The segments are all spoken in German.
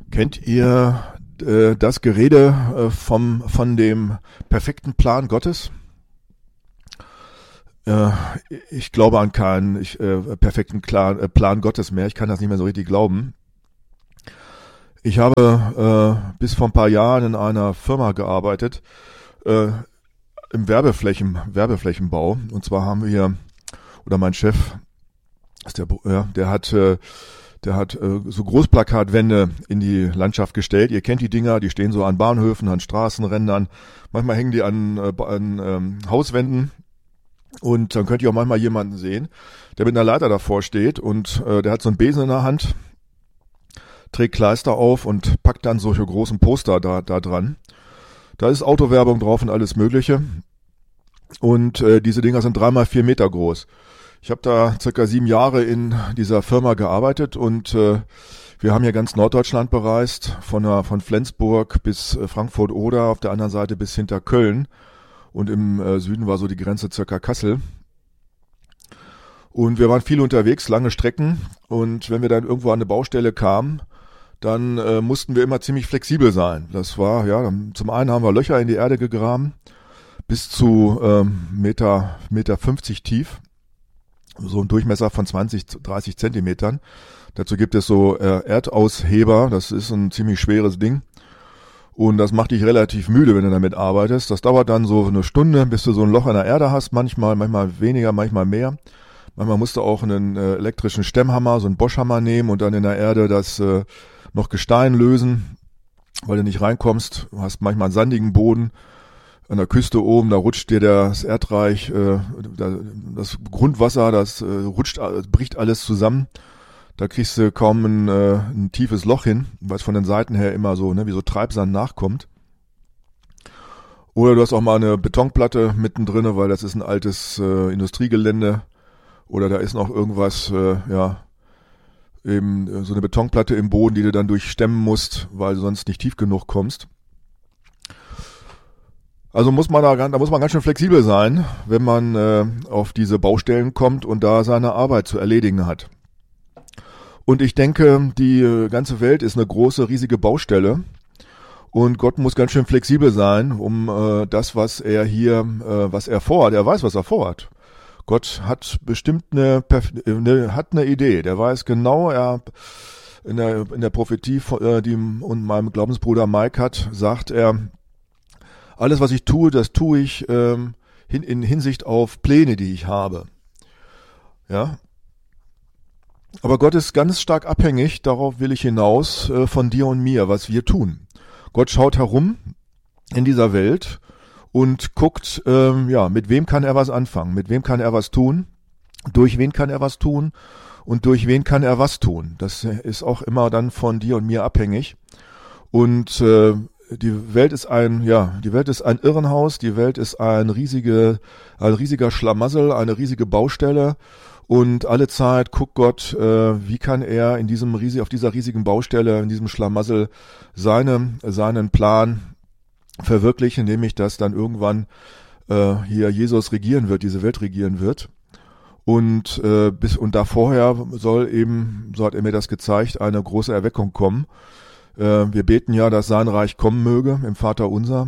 Kennt ihr das Gerede von dem perfekten Plan Gottes? Ich glaube an keinen perfekten Plan Gottes mehr. Ich kann das nicht mehr so richtig glauben. Ich habe bis vor ein paar Jahren in einer Firma gearbeitet, im Werbeflächenbau. Und zwar haben wir, oder mein Chef, der hat so Großplakatwände in die Landschaft gestellt. Ihr kennt die Dinger, die stehen so an Bahnhöfen, an Straßenrändern. Manchmal hängen die an Hauswänden. Und dann könnt ihr auch manchmal jemanden sehen, der mit einer Leiter davor steht und der hat so einen Besen in der Hand, trägt Kleister auf und packt dann solche großen Poster da dran. Da ist Autowerbung drauf und alles Mögliche. Und diese Dinger sind 3x4 Meter groß. Ich habe da circa 7 Jahre in dieser Firma gearbeitet und wir haben hier ganz Norddeutschland bereist, von Flensburg bis Frankfurt-Oder, auf der anderen Seite bis hinter Köln. Und im Süden war so die Grenze circa Kassel. Und wir waren viel unterwegs, lange Strecken. Und wenn wir dann irgendwo an eine Baustelle kamen, dann mussten wir immer ziemlich flexibel sein. Das war, zum einen haben wir Löcher in die Erde gegraben, bis zu Meter 50 tief. So ein Durchmesser von 20, 30 Zentimetern. Dazu gibt es so Erdausheber. Das ist ein ziemlich schweres Ding. Und das macht dich relativ müde, wenn du damit arbeitest. Das dauert dann so eine Stunde, bis du so ein Loch in der Erde hast. Manchmal weniger, manchmal mehr. Manchmal musst du auch einen elektrischen Stemmhammer, so einen Boschhammer nehmen und dann in der Erde das noch Gestein lösen, weil du nicht reinkommst. Du hast manchmal einen sandigen Boden. An der Küste oben, da rutscht dir das Erdreich, das Grundwasser, bricht alles zusammen. Da kriegst du kaum ein tiefes Loch hin, weil es von den Seiten her immer so, wie so Treibsand nachkommt. Oder du hast auch mal eine Betonplatte mittendrin, weil das ist ein altes Industriegelände. Oder da ist noch irgendwas, eben so eine Betonplatte im Boden, die du dann durchstemmen musst, weil du sonst nicht tief genug kommst. Also da muss man ganz schön flexibel sein, wenn man auf diese Baustellen kommt und da seine Arbeit zu erledigen hat. Und ich denke, die ganze Welt ist eine große, riesige Baustelle. Und Gott muss ganz schön flexibel sein, um das, was er vorhat. Er weiß, was er vorhat. Gott hat bestimmt eine Idee. Der weiß genau, in der Prophetie, die meinem Glaubensbruder Mike hat, sagt er, alles, was ich tue, das tue ich in Hinsicht auf Pläne, die ich habe. Ja. Aber Gott ist ganz stark abhängig, darauf will ich hinaus, von dir und mir, was wir tun. Gott schaut herum in dieser Welt und guckt, mit wem kann er was anfangen, mit wem kann er was tun, durch wen kann er was tun und durch wen kann er was tun. Das ist auch immer dann von dir und mir abhängig. Und die Welt ist ein Irrenhaus, die Welt ist ein riesiger Schlamassel, eine riesige Baustelle. Und alle Zeit guckt Gott, wie kann er auf dieser riesigen Baustelle, in diesem Schlamassel seinen Plan verwirklichen, nämlich dass dann irgendwann hier Jesus regieren wird, diese Welt regieren wird. Und da vorher so hat er mir das gezeigt, eine große Erweckung kommen. Wir beten ja, dass sein Reich kommen möge im Vaterunser.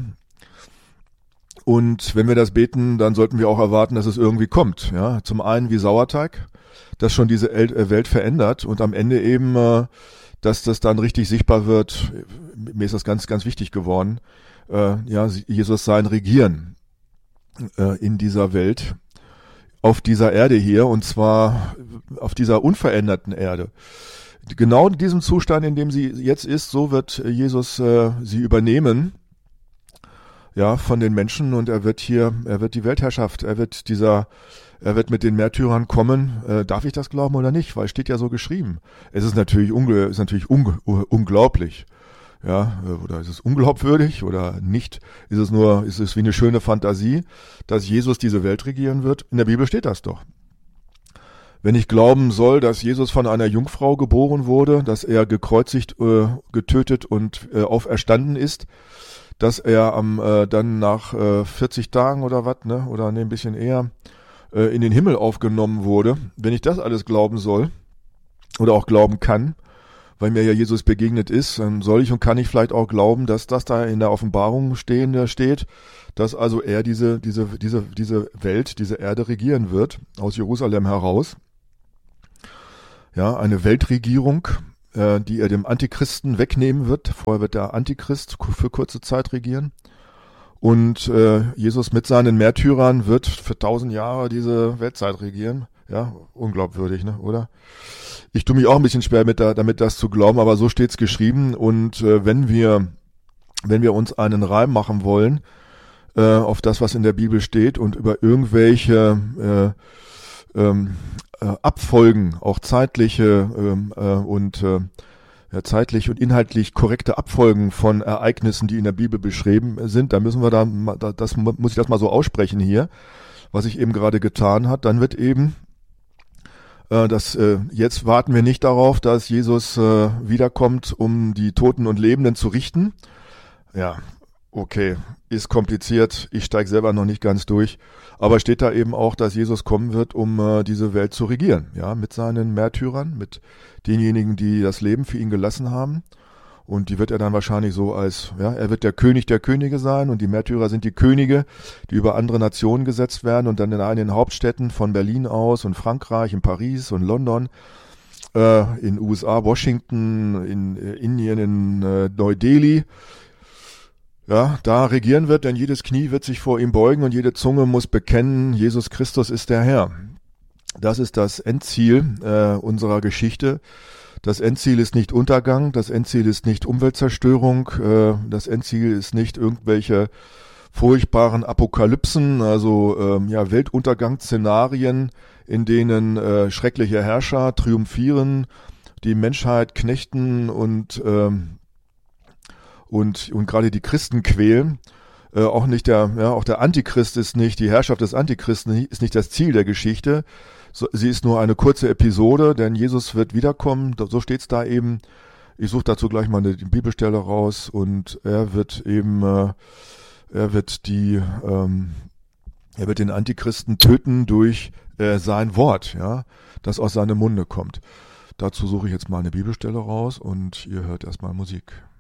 Und wenn wir das beten, dann sollten wir auch erwarten, dass es irgendwie kommt. Ja, zum einen wie Sauerteig, das schon diese Welt verändert und am Ende eben, dass das dann richtig sichtbar wird. Mir ist das ganz, ganz wichtig geworden. Jesus sein Regieren in dieser Welt, auf dieser Erde hier und zwar auf dieser unveränderten Erde. Genau in diesem Zustand, in dem sie jetzt ist, so wird Jesus sie übernehmen. Ja, von den Menschen und er wird die Weltherrschaft, er wird mit den Märtyrern kommen. Darf ich das glauben oder nicht? Weil es steht ja so geschrieben. Es ist natürlich unglaublich. Ja, oder ist es unglaubwürdig oder nicht? Ist es wie eine schöne Fantasie, dass Jesus diese Welt regieren wird? In der Bibel steht das doch. Wenn ich glauben soll, dass Jesus von einer Jungfrau geboren wurde, dass er gekreuzigt, getötet und auferstanden ist, dass er dann nach 40 Tagen oder was, ein bisschen eher, in den Himmel aufgenommen wurde. Wenn ich das alles glauben soll oder auch glauben kann, weil mir ja Jesus begegnet ist, dann soll ich und kann ich vielleicht auch glauben, dass das da in der Offenbarung steht, dass also er diese Welt, diese Erde regieren wird, aus Jerusalem heraus. Ja, eine Weltregierung, die er dem Antichristen wegnehmen wird. Vorher wird der Antichrist für kurze Zeit regieren. Und Jesus mit seinen Märtyrern wird für 1000 Jahre diese Weltzeit regieren. Ja, unglaubwürdig, ne, oder? Ich tue mich auch ein bisschen schwer damit das zu glauben, aber so steht's geschrieben. Und wenn wir uns einen Reim machen wollen auf das, was in der Bibel steht und über irgendwelche Abfolgen, auch zeitliche zeitlich und inhaltlich korrekte Abfolgen von Ereignissen, die in der Bibel beschrieben sind, dann müssen wir muss ich das mal so aussprechen hier, was ich eben gerade getan hat, dann wird eben jetzt warten wir nicht darauf, dass Jesus wiederkommt, um die Toten und Lebenden zu richten. Ja, okay, ist kompliziert, ich steige selber noch nicht ganz durch, aber steht da eben auch, dass Jesus kommen wird, um diese Welt zu regieren, ja, mit seinen Märtyrern, mit denjenigen, die das Leben für ihn gelassen haben. Und die wird er dann wahrscheinlich so er wird der König der Könige sein und die Märtyrer sind die Könige, die über andere Nationen gesetzt werden und dann in einigen Hauptstädten von Berlin aus und Frankreich, in Paris und London, in USA, Washington, in Indien, in Neu-Delhi, ja, da regieren wird, denn jedes Knie wird sich vor ihm beugen und jede Zunge muss bekennen, Jesus Christus ist der Herr. Das ist das Endziel unserer Geschichte. Das Endziel ist nicht Untergang, das Endziel ist nicht Umweltzerstörung, das Endziel ist nicht irgendwelche furchtbaren Apokalypsen, also Weltuntergangsszenarien, in denen schreckliche Herrscher triumphieren, die Menschheit knechten und gerade die Christen quälen. Auch der Antichrist ist nicht, die Herrschaft des Antichristen ist nicht das Ziel der Geschichte. Sie ist nur eine kurze Episode, denn Jesus wird wiederkommen, so steht's da eben. Ich suche dazu gleich mal eine Bibelstelle raus und er wird den Antichristen töten durch sein Wort, ja, das aus seinem Munde kommt. Dazu suche ich jetzt mal eine Bibelstelle raus und ihr hört erstmal Musik.